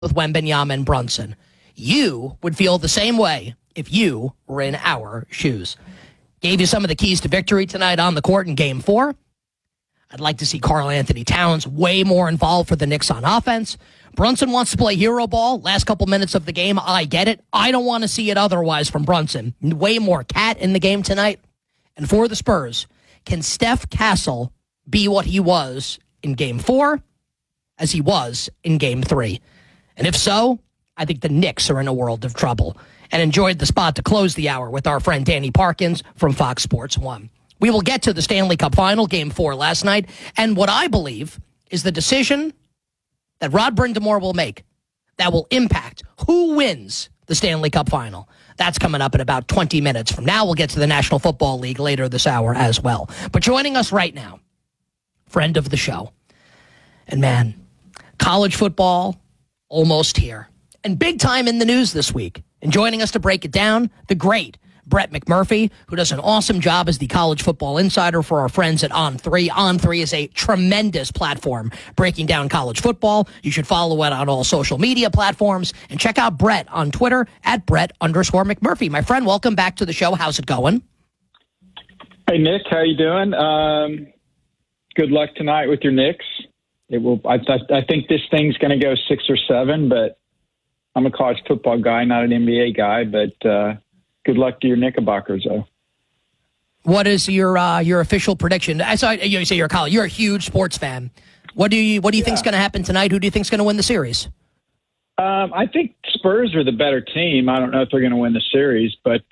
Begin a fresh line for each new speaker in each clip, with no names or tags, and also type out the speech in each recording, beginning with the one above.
with Wembanyama and Brunson. You would feel the same way if you were in our shoes. Gave you some of the keys to victory tonight on the court in Game 4. I'd like to see Karl Anthony Towns way more involved for the Knicks on offense. Brunson wants to play hero ball. Last couple minutes of the game, I get it. I don't want to see it otherwise from Brunson. Way more cat in the game tonight. And for the Spurs, can Steph Castle be what he was in Game 4 as he was in Game 3? And if so, I think the Knicks are in a world of trouble. And enjoyed the spot to close the hour with our friend Danny Parkins from Fox Sports 1. We will get to the Stanley Cup Final, Game 4 last night, and what I believe is the decision that Rod Brind'Amour will make that will impact who wins the Stanley Cup Final. That's coming up in about 20 minutes from now. We'll get to the National Football League later this hour as well. But joining us right now, friend of the show, and man, college football almost here. And big time in the news this week. And joining us to break it down, the great Brett McMurphy, who does an awesome job as the college football insider for our friends at On3. On3 is a tremendous platform breaking down college football. You should follow it on all social media platforms. And check out Brett on Twitter at Brett_McMurphy. My friend, welcome back to the show. How's it going?
Hey, Nick. How you doing? Good luck tonight with your Knicks. It will. I think this thing's going to go 6 or 7, but I'm a college football guy, not an NBA guy, but good luck to your Knickerbockers, though.
What is your official prediction? I saw you say you're a college. You're a huge sports fan. What do you think is going to happen tonight? Who do you think is going to win the series?
I think Spurs are the better team. I don't know if they're going to win the series, but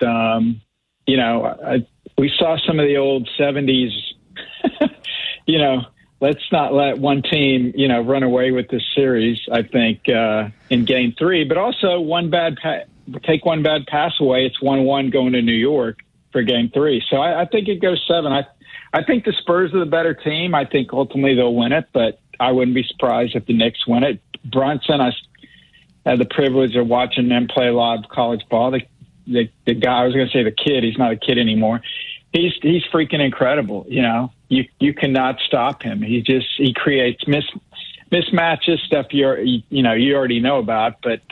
we saw some of the old '70s. Let's not let one team, run away with this series. I think in Game 3, but also take one bad pass away. It's 1-1 going to New York for Game 3. So I think it goes 7. I think the Spurs are the better team. I think ultimately they'll win it, but I wouldn't be surprised if the Knicks win it. Brunson, I had the privilege of watching them play a lot of college ball. The guy, I was going to say the kid. He's not a kid anymore. He's freaking incredible. You cannot stop him. He creates mismatches, stuff you already know about. But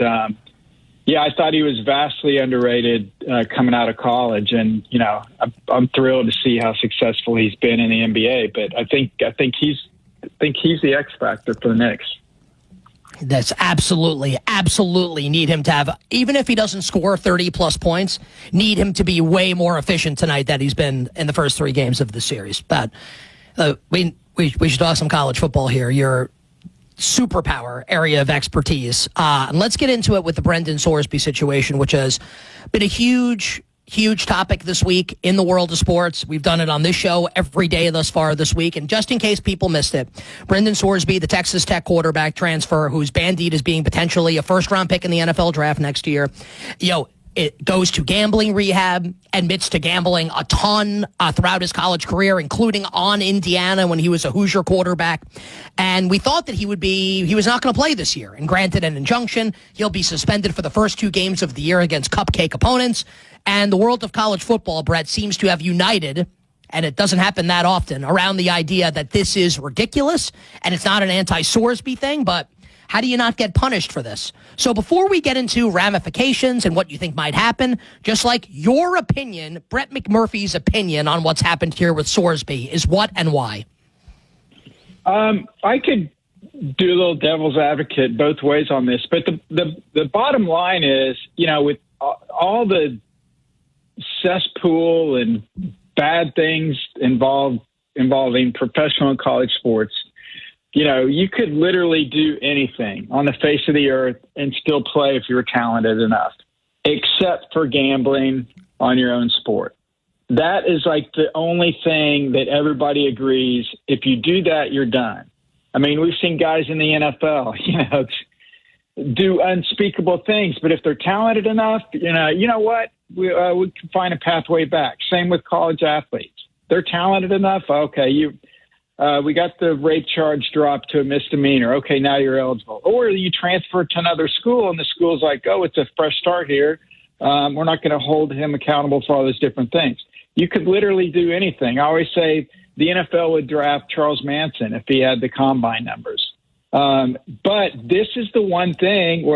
I thought he was vastly underrated coming out of college, and I'm thrilled to see how successful he's been in the NBA. But I think he's the X factor for the Knicks.
That's absolutely need him to have, even if he doesn't score 30-plus points, need him to be way more efficient tonight than he's been in the first 3 games of the series. But we should talk some college football here. Your superpower area of expertise. And let's get into it with the Brendan Sorsby situation, which has been a huge topic this week in the world of sports. We've done it on this show every day thus far this week. And just in case people missed it, Brendan Sorsby, the Texas Tech quarterback transfer, who's bandied as being potentially a first-round pick in the NFL draft next year, it goes to gambling rehab, admits to gambling a ton throughout his college career, including on Indiana when he was a Hoosier quarterback. And we thought that he was not going to play this year. And granted an injunction, he'll be suspended for the first 2 games of the year against cupcake opponents. And the world of college football, Brett, seems to have united, and it doesn't happen that often, around the idea that this is ridiculous, and it's not an anti-Sorsby thing, but how do you not get punished for this? So before we get into ramifications and what you think might happen, just like your opinion, Brett McMurphy's opinion on what's happened here with Sorsby is what and why?
I could do a little devil's advocate both ways on this, but the bottom line is, with all the cesspool and bad things involving professional and college sports, you could literally do anything on the face of the earth and still play if you were talented enough, except for gambling on your own sport. That is like the only thing that everybody agrees. If you do that, you're done. I mean, we've seen guys in the NFL, do unspeakable things, but if they're talented enough, you know what? We can find a pathway back. Same with college athletes. They're talented enough. Okay, we got the rape charge dropped to a misdemeanor. Okay, now you're eligible. Or you transfer to another school, and the school's like, oh, it's a fresh start here. We're not going to hold him accountable for all those different things. You could literally do anything. I always say the NFL would draft Charles Manson if he had the combine numbers. But this is the one thing where